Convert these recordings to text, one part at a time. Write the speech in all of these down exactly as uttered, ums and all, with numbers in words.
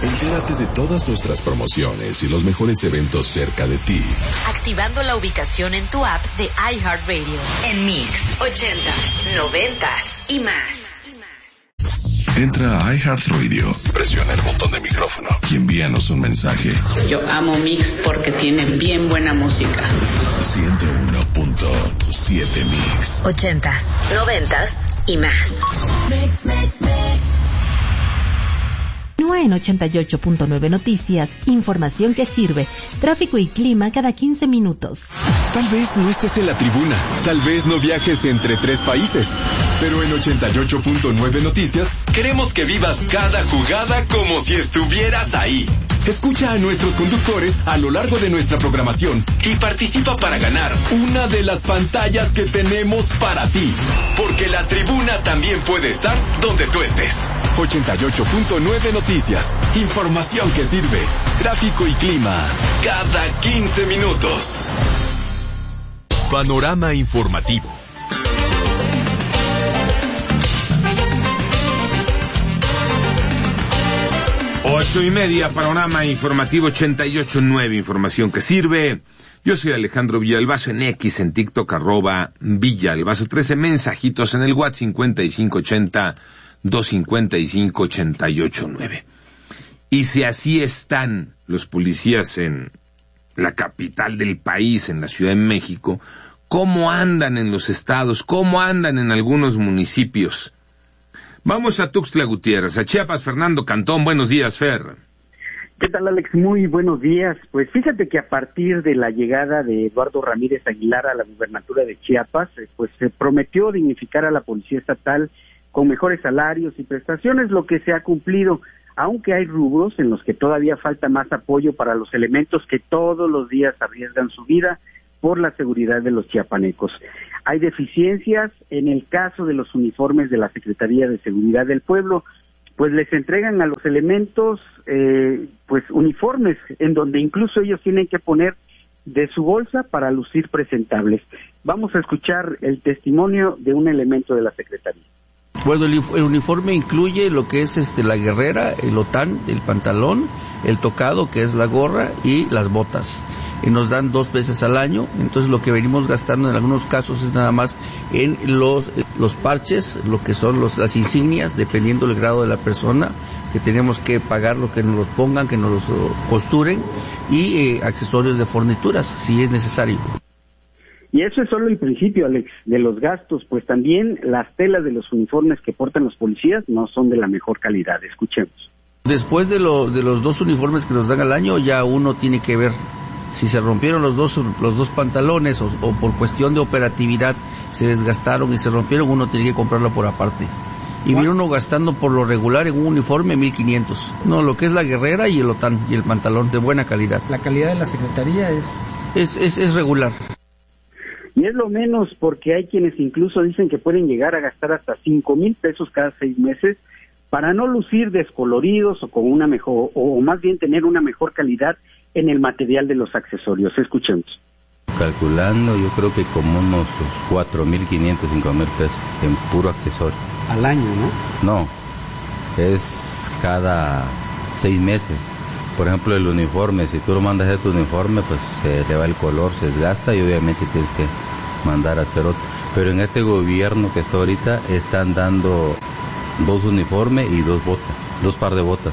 Entérate de todas nuestras promociones y los mejores eventos cerca de ti. Activando la ubicación en tu app de iHeartRadio. En Mix, ochentas, noventas y más. Entra a iHeartRadio, presiona el botón de micrófono y envíanos un mensaje. Yo amo Mix porque tiene bien buena música. ciento uno punto siete Mix. Ochentas, noventas y más. Mix, mix, mix. En ochenta y ocho punto nueve Noticias, información que sirve, tráfico y clima cada quince minutos. Tal vez no estés en la tribuna, tal vez no viajes entre tres países, pero en ochenta y ocho punto nueve Noticias queremos que vivas cada jugada como si estuvieras ahí. Escucha a nuestros conductores a lo largo de nuestra programación y participa para ganar una de las pantallas que tenemos para ti, porque la tribuna también puede estar donde tú estés. ochenta y ocho punto nueve Noticias, información que sirve, tráfico y clima, cada quince minutos. Panorama informativo. Ocho y media, panorama informativo ochenta y ocho nueve, información que sirve. Yo soy Alejandro Villalbazo en X, en TikTok, arroba Villalbazo. trece mensajitos en el WhatsApp cincuenta y cinco ochenta, doscientos cincuenta y cinco, ochenta y ocho nueve. Y si así están los policías en la capital del país, en la Ciudad de México, ¿cómo andan en los estados? ¿Cómo andan en algunos municipios? Vamos a Tuxtla Gutiérrez, a Chiapas. Fernando Cantón, buenos días, Fer. ¿Qué tal, Alex? Muy buenos días. Pues fíjate que a partir de la llegada de Eduardo Ramírez Aguilar a la gubernatura de Chiapas, pues se prometió dignificar a la policía estatal con mejores salarios y prestaciones, lo que se ha cumplido, aunque hay rubros en los que todavía falta más apoyo para los elementos que todos los días arriesgan su vida por la seguridad de los chiapanecos. Hay deficiencias en el caso de los uniformes de la Secretaría de Seguridad del Pueblo, pues les entregan a los elementos eh, pues uniformes en donde incluso ellos tienen que poner de su bolsa para lucir presentables. Vamos a escuchar el testimonio de un elemento de la Secretaría. Bueno, el, el uniforme incluye lo que es este la guerrera, el otán, el pantalón, el tocado, que es la gorra, y las botas. Y nos dan dos veces al año, entonces lo que venimos gastando en algunos casos es nada más en los los parches, lo que son los las insignias, dependiendo del grado de la persona, que tenemos que pagar lo que nos los pongan, que nos los uh, costuren, y eh, accesorios de fornituras, si es necesario. Y eso es solo el principio, Alex, de los gastos, pues también las telas de los uniformes que portan los policías no son de la mejor calidad. Escuchemos. Después de, lo, de los dos uniformes que nos dan al año, ya uno tiene que ver si se rompieron los dos los dos pantalones o, o por cuestión de operatividad se desgastaron y se rompieron, uno tiene que comprarlo por aparte. Y viene uno gastando por lo regular en un uniforme mil quinientos. No, lo que es la guerrera y el otán y el pantalón de buena calidad. ¿La calidad de la Secretaría es...? Es, es, es regular. Y es lo menos porque hay quienes incluso dicen que pueden llegar a gastar hasta cinco mil pesos cada seis meses para no lucir descoloridos o con una mejor, o más bien tener una mejor calidad en el material de los accesorios. Escuchemos. Calculando, yo creo que como unos cuatro mil quinientos, cinco mil pesos en puro accesorio. Al año, ¿no? No, es cada seis meses. Por ejemplo, el uniforme, si tú lo mandas a tu uniforme, pues se le va el color, se desgasta y obviamente tienes que mandar a hacer otro. Pero en este gobierno que está ahorita, están dando dos uniformes y dos botas, dos par de botas.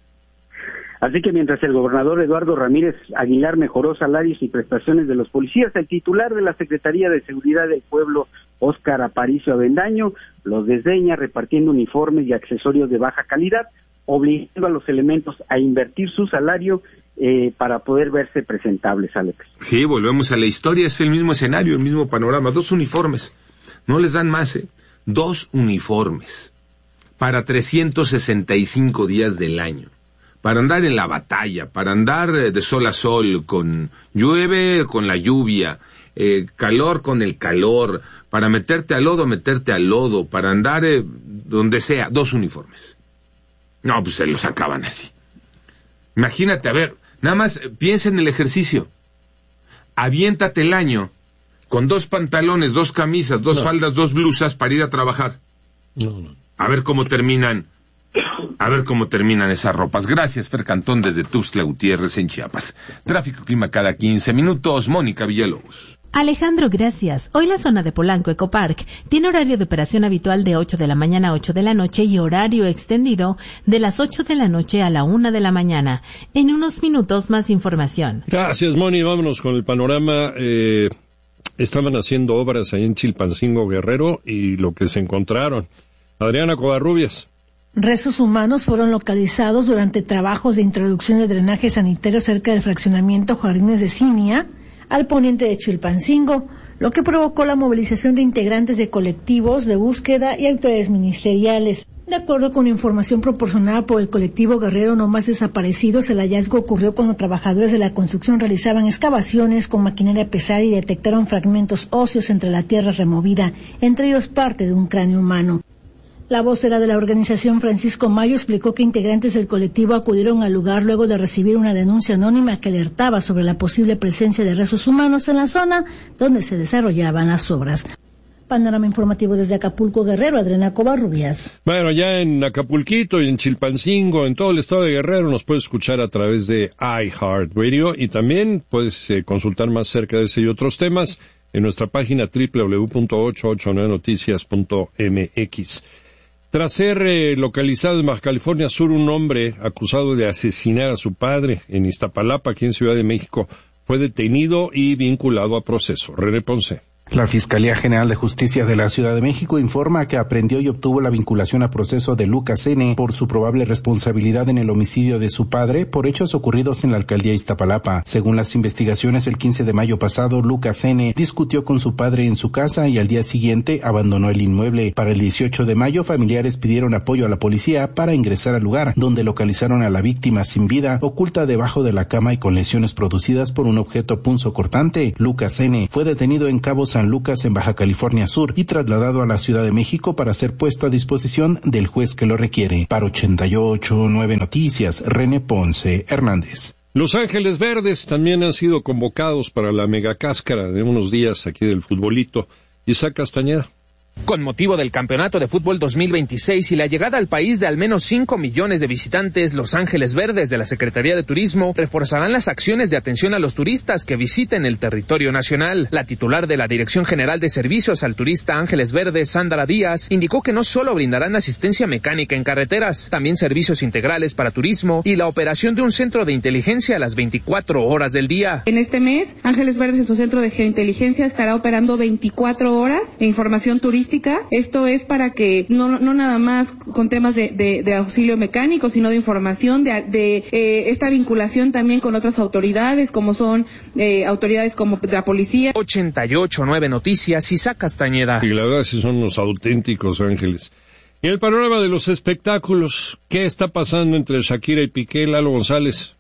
Así que mientras el gobernador Eduardo Ramírez Aguilar mejoró salarios y prestaciones de los policías, el titular de la Secretaría de Seguridad del Pueblo, Óscar Aparicio Avendaño, los desdeña repartiendo uniformes y accesorios de baja calidad, obligando a los elementos a invertir su salario eh, para poder verse presentables, Alex. Sí, volvemos a la historia, es el mismo escenario, el mismo panorama, dos uniformes, no les dan más, ¿eh? Dos uniformes, para trescientos sesenta y cinco días del año, para andar en la batalla, para andar de sol a sol, con llueve con la lluvia, eh, calor con el calor, para meterte al lodo, meterte al lodo, para andar eh, donde sea, dos uniformes. No, pues se los acaban así. Imagínate, a ver, nada más piensa en el ejercicio. Aviéntate el año con dos pantalones, dos camisas, dos no. faldas, dos blusas para ir a trabajar. No, no. A ver cómo terminan A ver cómo terminan esas ropas. Gracias, Fer Cantón, desde Tuxtla Gutiérrez, en Chiapas. Tráfico y clima cada quince minutos. Mónica Villalobos. Alejandro, gracias. Hoy la zona de Polanco Ecopark tiene horario de operación habitual de ocho de la mañana a ocho de la noche y horario extendido de las ocho de la noche a la una de la mañana. En unos minutos más información. Gracias, Moni. Vámonos con el panorama. Eh, estaban haciendo obras ahí en Chilpancingo, Guerrero, y lo que se encontraron. Adriana Covarrubias. Restos humanos fueron localizados durante trabajos de introducción de drenaje sanitario cerca del fraccionamiento Jardines de Simia, al poniente de Chilpancingo, lo que provocó la movilización de integrantes de colectivos de búsqueda y autoridades ministeriales. De acuerdo con información proporcionada por el colectivo Guerrero No Más Desaparecidos, el hallazgo ocurrió cuando trabajadores de la construcción realizaban excavaciones con maquinaria pesada y detectaron fragmentos óseos entre la tierra removida, entre ellos parte de un cráneo humano. La vocera de la organización, Francisco Mayo, explicó que integrantes del colectivo acudieron al lugar luego de recibir una denuncia anónima que alertaba sobre la posible presencia de restos humanos en la zona donde se desarrollaban las obras. Panorama informativo desde Acapulco, Guerrero, Adriana Covarrubias. Bueno, ya en Acapulquito y en Chilpancingo, en todo el estado de Guerrero, nos puedes escuchar a través de iHeartRadio y también puedes eh, consultar más cerca de ese y otros temas en nuestra página doble u doble u doble u punto ochocientos ochenta y nueve noticias punto m x. Tras ser eh, localizado en Baja California Sur, un hombre acusado de asesinar a su padre en Iztapalapa, aquí en Ciudad de México, fue detenido y vinculado a proceso. René Ponce. La Fiscalía General de Justicia de la Ciudad de México informa que aprendió y obtuvo la vinculación a proceso de Lucas N. por su probable responsabilidad en el homicidio de su padre por hechos ocurridos en la alcaldía Iztapalapa. Según las investigaciones, el quince de mayo pasado, Lucas N. discutió con su padre en su casa y al día siguiente abandonó el inmueble. Para el dieciocho de mayo, familiares pidieron apoyo a la policía para ingresar al lugar, donde localizaron a la víctima sin vida, oculta debajo de la cama y con lesiones producidas por un objeto punzocortante. Lucas N. fue detenido en Cabo San Lucas, en Baja California Sur, y trasladado a la Ciudad de México para ser puesto a disposición del juez que lo requiere. Para ochenta y ocho punto nueve Noticias, René Ponce Hernández. Los Ángeles Verdes también han sido convocados para la megacáscara de unos días aquí del futbolito. Isaac Castañeda. Con motivo del Campeonato de Fútbol dos mil veintiséis y la llegada al país de al menos cinco millones de visitantes, Los Ángeles Verdes de la Secretaría de Turismo reforzarán las acciones de atención a los turistas que visiten el territorio nacional. La titular de la Dirección General de Servicios al Turista Ángeles Verdes, Sandra Díaz, indicó que no solo brindarán asistencia mecánica en carreteras, también servicios integrales para turismo y la operación de un centro de inteligencia a las veinticuatro horas del día. En este mes, Ángeles Verdes en su centro de geointeligencia estará operando veinticuatro horas de información turística. Esto es para que no, no nada más con temas de, de, de auxilio mecánico, sino de información, de, de eh, esta vinculación también con otras autoridades, como son eh, autoridades como la policía. ochenta y ocho punto nueve Noticias, Isaac Castañeda. Y la verdad sí son los auténticos ángeles. Y el panorama de los espectáculos, ¿qué está pasando entre Shakira y Piqué? Lalo González.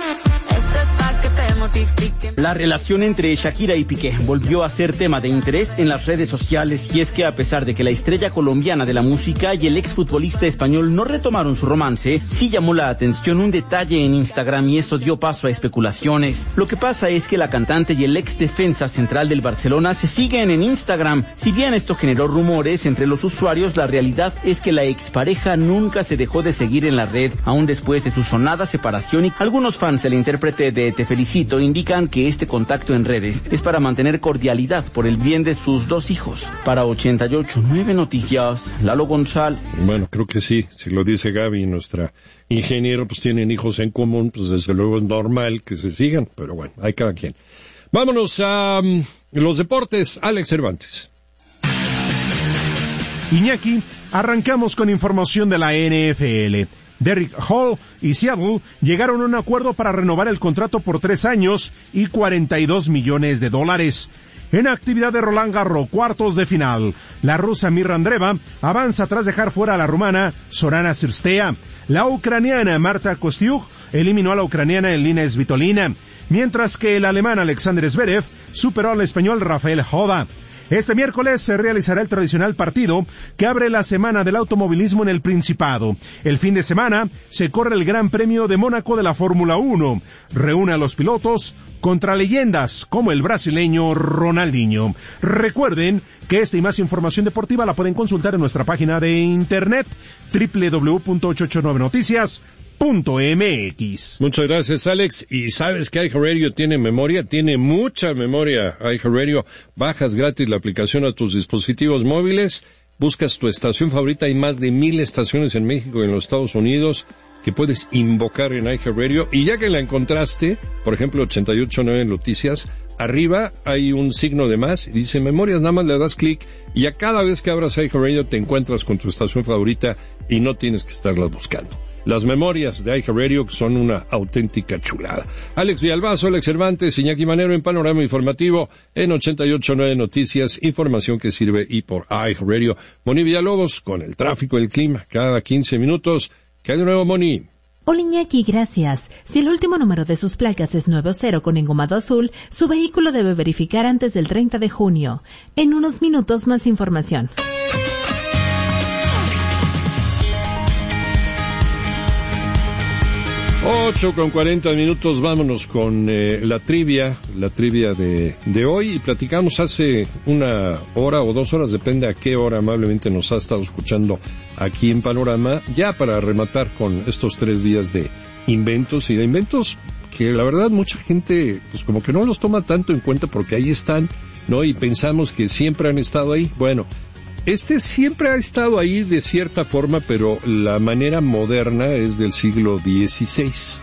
La relación entre Shakira y Piqué volvió a ser tema de interés en las redes sociales, y es que a pesar de que la estrella colombiana de la música y el exfutbolista español no retomaron su romance, sí llamó la atención un detalle en Instagram y esto dio paso a especulaciones. Lo que pasa es que la cantante y el ex defensa central del Barcelona se siguen en Instagram. Si bien esto generó rumores entre los usuarios, la realidad es que la expareja nunca se dejó de seguir en la red, aún después de su sonada separación, y algunos fans del intérprete de Te Felicito indican que este contacto en redes es para mantener cordialidad por el bien de sus dos hijos. Para ochenta y ocho punto nueve Noticias, Lalo González. Bueno, creo que sí, si lo dice Gaby, nuestra ingeniero, pues tienen hijos en común, pues desde luego es normal que se sigan, pero bueno, hay cada quien. Vámonos a um, los deportes, Alex Cervantes. Iñaki, arrancamos con información de la N F L. Derrick Hall y Seattle llegaron a un acuerdo para renovar el contrato por tres años y cuarenta y dos millones de dólares. En actividad de Roland Garros, cuartos de final, la rusa Mirra Andreeva avanza tras dejar fuera a la rumana Sorana Cirstea. La ucraniana Marta Kostyuk eliminó a la ucraniana Elina Svitolina, mientras que el alemán Alexander Zverev superó al español Rafael Hoda. Este miércoles se realizará el tradicional partido que abre la semana del automovilismo en el Principado. El fin de semana se corre el Gran Premio de Mónaco de la Fórmula uno. Reúne a los pilotos contra leyendas como el brasileño Ronaldinho. Recuerden que esta y más información deportiva la pueden consultar en nuestra página de internet doble u doble u doble u punto ochocientos ochenta y nueve noticias punto m x. Muchas gracias, Alex. Y sabes que iHeartRadio tiene memoria, tiene mucha memoria. iHeartRadio, bajas gratis la aplicación a tus dispositivos móviles, buscas tu estación favorita, hay más de mil estaciones en México y en los Estados Unidos que puedes invocar en iHeartRadio, y ya que la encontraste, por ejemplo, ochenta y ocho punto nueve Noticias, arriba hay un signo de más y dice memorias, nada más le das clic y a cada vez que abras iHeartRadio te encuentras con tu estación favorita y no tienes que estarlas buscando. Las memorias de iHeartRadio son una auténtica chulada. Alex Villalbazo, Alex Cervantes, Iñaki Manero en Panorama Informativo en ochenta y ocho punto nueve Noticias, información que sirve y por iHeartRadio. Moni Villalobos con el tráfico y el clima cada quince minutos. ¿Qué hay de nuevo, Moni? Hola Iñaki, gracias. Si el último número de sus placas es nueve cero con engomado azul, su vehículo debe verificar antes del treinta de junio. En unos minutos más información. Ocho con cuarenta minutos, vámonos con eh, la trivia, la trivia de, de hoy, y platicamos hace una hora o dos horas, depende a qué hora amablemente nos ha estado escuchando aquí en Panorama, ya para rematar con estos tres días de inventos, y de inventos que la verdad mucha gente pues como que no los toma tanto en cuenta porque ahí están, ¿no? Y pensamos que siempre han estado ahí. Bueno, este siempre ha estado ahí de cierta forma, pero la manera moderna es del siglo dieciséis.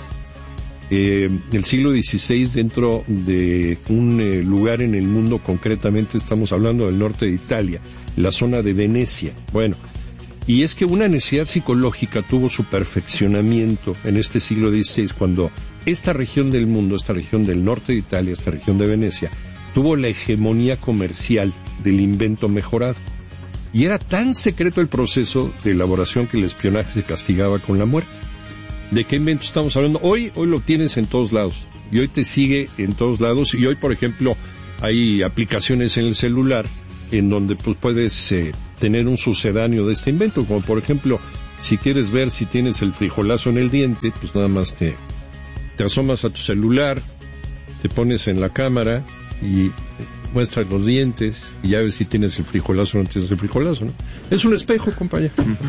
Eh, el siglo dieciséis dentro de un eh, lugar en el mundo, concretamente estamos hablando del norte de Italia, la zona de Venecia. Bueno, y es que una necesidad psicológica tuvo su perfeccionamiento en este siglo dieciséis, cuando esta región del mundo, esta región del norte de Italia, esta región de Venecia, tuvo la hegemonía comercial del invento mejorado. Y era tan secreto el proceso de elaboración que el espionaje se castigaba con la muerte. ¿De qué invento estamos hablando? Hoy, hoy lo tienes en todos lados. Y hoy te sigue en todos lados. Y hoy, por ejemplo, hay aplicaciones en el celular en donde pues puedes eh, tener un sucedáneo de este invento. Como por ejemplo, si quieres ver si tienes el frijolazo en el diente, pues nada más te, te asomas a tu celular, te pones en la cámara y muestras los dientes y ya ves si tienes el frijolazo o no tienes el frijolazo, ¿no? Es un espejo, compañero.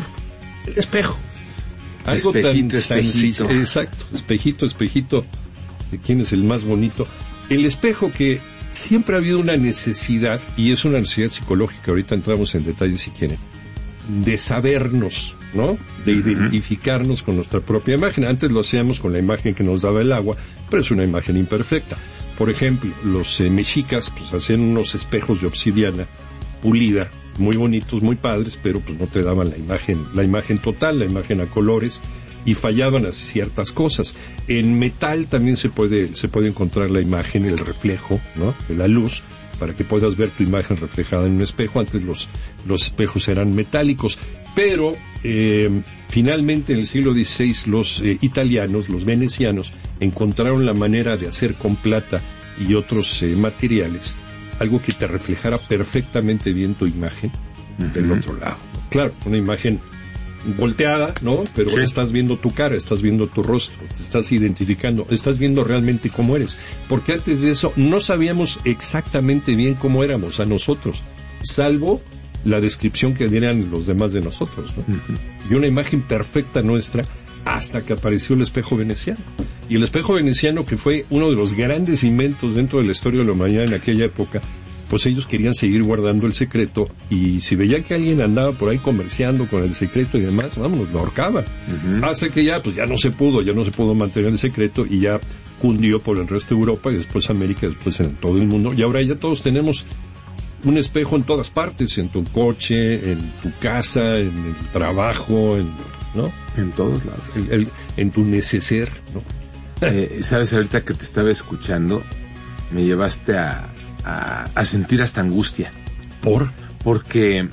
El espejo. Algo espejito, tan espejito. Tan, exacto, espejito, espejito. ¿De quién es el más bonito? El espejo, que siempre ha habido una necesidad, y es una necesidad psicológica, ahorita entramos en detalle si quieren, de sabernos, ¿no? De identificarnos con nuestra propia imagen. Antes lo hacíamos con la imagen que nos daba el agua, pero es una imagen imperfecta. Por ejemplo, los eh, mexicas pues hacían unos espejos de obsidiana pulida, muy bonitos, muy padres, pero pues no te daban la imagen, la imagen total, la imagen a colores, y fallaban a ciertas cosas. En metal también se puede, se puede encontrar la imagen, el reflejo, ¿no? De la luz, para que puedas ver tu imagen reflejada en un espejo. Antes los, los espejos eran metálicos, pero eh, finalmente en el siglo dieciséis los eh, italianos, los venecianos, encontraron la manera de hacer con plata y otros eh, materiales algo que te reflejara perfectamente bien tu imagen uh-huh. del otro lado. Claro, una imagen volteada, ¿no? Pero sí. Estás viendo tu cara, estás viendo tu rostro, te estás identificando, estás viendo realmente cómo eres. Porque antes de eso no sabíamos exactamente bien cómo éramos a nosotros, salvo la descripción que dieran los demás de nosotros, ¿no? Uh-huh. Y una imagen perfecta nuestra hasta que apareció el espejo veneciano. Y el espejo veneciano, que fue uno de los grandes inventos dentro de la historia de la humanidad en aquella época, pues ellos querían seguir guardando el secreto, y si veían que alguien andaba por ahí comerciando con el secreto y demás, vámonos, lo ahorcaban. Uh-huh. Hasta que ya, pues ya no se pudo, ya no se pudo mantener el secreto, y ya cundió por el resto de Europa, y después América, después en todo el mundo, y ahora ya todos tenemos un espejo en todas partes, en tu coche, en tu casa, en el trabajo, en, ¿no? En todos lados. El, el, en tu neceser, ¿no? Eh, Sabes, ahorita que te estaba escuchando, me llevaste a A, a sentir hasta angustia. ¿Por? Porque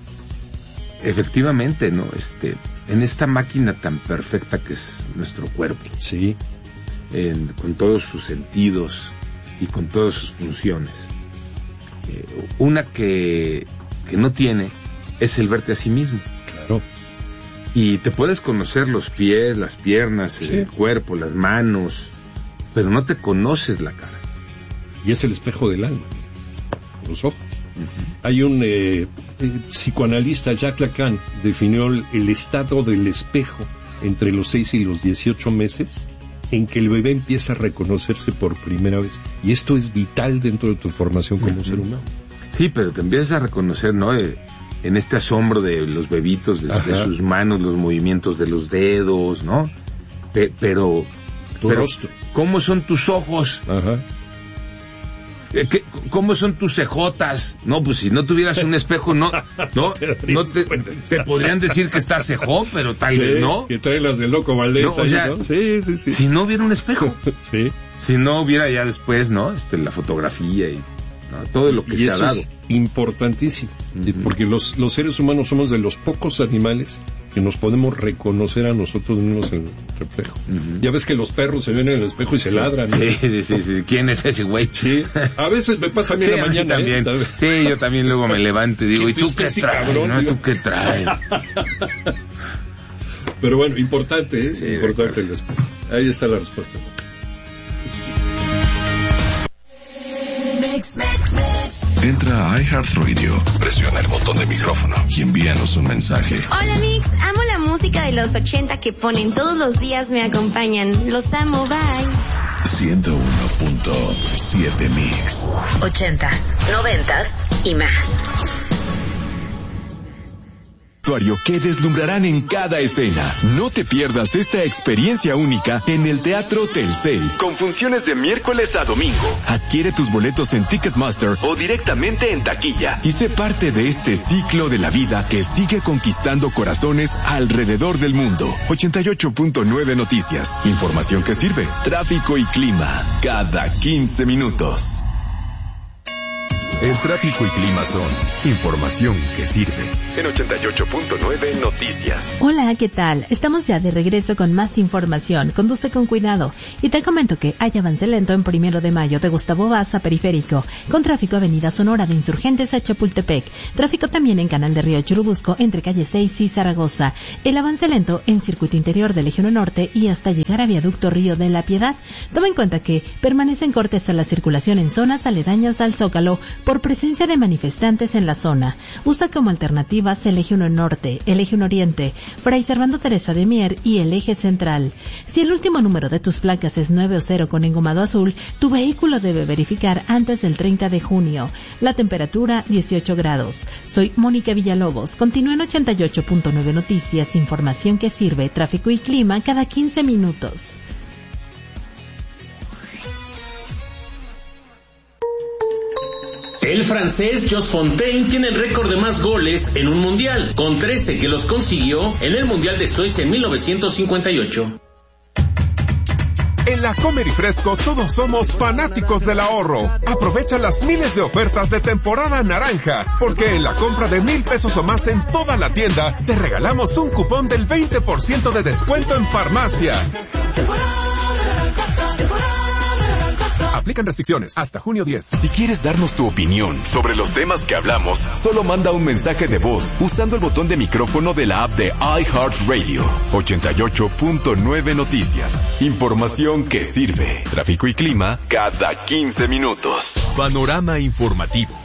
efectivamente, ¿no? Este, en esta máquina tan perfecta que es nuestro cuerpo, sí, en, con todos sus sentidos y con todas sus funciones, Eh, una que, que no tiene es el verte a sí mismo. Claro. Y te puedes conocer los pies, las piernas, sí. el cuerpo, las manos, pero no te conoces la cara. Y es el espejo del alma, los ojos. Uh-huh. Hay un eh, eh, psicoanalista, Jacques Lacan, definió el, el estado del espejo entre los seis y los dieciocho meses en que el bebé empieza a reconocerse por primera vez. Y esto es vital dentro de tu formación como uh-huh. ser humano. Sí, pero te empiezas a reconocer, ¿no? Eh, en este asombro de los bebitos, de, de sus manos, los movimientos de los dedos, ¿no? Pe- pero, tu pero rostro. ¿Cómo son tus ojos? Ajá. ¿Qué, ¿Cómo son tus cejotas? No, pues si no tuvieras un espejo, no, no, no te, te podrían decir que estás cejón, pero tal sí, vez no. Que trae las de Loco Valdés. No, o sea, ¿no? Sí, sí, sí. Si no hubiera un espejo, sí. Si no hubiera ya después, ¿no? Este, la fotografía y ¿no? todo lo que y se eso ha dado. Es importantísimo, uh-huh. porque los, los seres humanos somos de los pocos animales que nos podemos reconocer a nosotros mismos en el espejo. Uh-huh. Ya ves que los perros se ven en el espejo y se sí. ladran. ¿no? Sí, sí, sí, sí. ¿Quién es ese güey? Sí. A veces me pasa a mí sí, en la mañana. También. ¿eh? Sí, yo también luego me levanto y digo, ¿y tú qué traes? Cabrón, ¿no? ¿Tú qué traes? Pero bueno, importante, ¿eh? Sí, importante el espejo. Ahí está la respuesta. Entra a iHeartRadio, presiona el botón de micrófono y envíanos un mensaje. Hola Mix, amo la música de los ochenta que ponen todos los días, me acompañan. Los amo, bye. ciento uno punto siete Mix. Ochentas, noventas y más. Que deslumbrarán en cada escena. No te pierdas esta experiencia única en el Teatro Telcel, con funciones de miércoles a domingo. Adquiere tus boletos en Ticketmaster o directamente en taquilla y sé parte de este ciclo de la vida que sigue conquistando corazones alrededor del mundo. ochenta y ocho punto nueve Noticias. Información que sirve. Tráfico y clima cada quince minutos. El tráfico y clima son información que sirve. En ochenta y ocho punto nueve Noticias. Hola, ¿qué tal? Estamos ya de regreso con más información. Conduce con cuidado. Y te comento que hay avance lento en Primero de Mayo de Gustavo Vaz a Periférico, con tráfico Avenida Sonora de Insurgentes a Chapultepec. Tráfico también en Canal de Río Churubusco entre calle seis y Zaragoza. El avance lento en Circuito Interior del Eje uno Norte y hasta llegar a Viaducto Río de la Piedad. Toma en cuenta que permanecen cortes a la circulación en zonas aledañas al Zócalo por presencia de manifestantes en la zona. Usa como alternativas el Eje uno Norte, el Eje uno Oriente, Fray Servando Teresa de Mier y el Eje Central. Si el último número de tus placas es nueve o cero con engomado azul, tu vehículo debe verificar antes del treinta de junio. La temperatura dieciocho grados. Soy Mónica Villalobos. Continúa en ochenta y ocho punto nueve Noticias, información que sirve, tráfico y clima cada quince minutos. El francés Jos Fontaine tiene el récord de más goles en un mundial, con trece que los consiguió en el Mundial de Suecia en mil novecientos cincuenta y ocho. En la Comer y Fresco todos somos fanáticos del ahorro. Aprovecha las miles de ofertas de temporada naranja, porque en la compra de mil pesos o más en toda la tienda, te regalamos un cupón del veinte por ciento de descuento en farmacia. Aplican restricciones hasta junio diez. Si quieres darnos tu opinión sobre los temas que hablamos, solo manda un mensaje de voz usando el botón de micrófono de la app de iHeartRadio. ochenta y ocho punto nueve Noticias. Información que sirve. Tráfico y clima cada quince minutos. Panorama informativo.